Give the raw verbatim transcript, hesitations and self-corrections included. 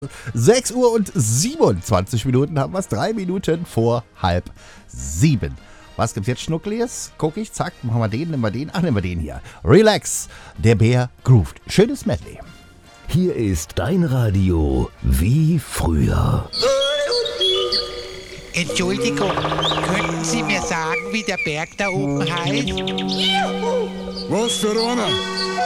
sechs Uhr und siebenundzwanzig Minuten haben wir es. Drei Minuten vor halb sieben. Was gibt's jetzt, Schnucklies? Guck ich, zack, machen wir den, nehmen wir den, ach, nehmen wir den hier. Relax, der Bär groovt. Schönes Medley. Hier ist dein Radio wie früher. Entschuldigung, könnten Sie mir sagen, wie der Berg da oben heißt? Was für einer?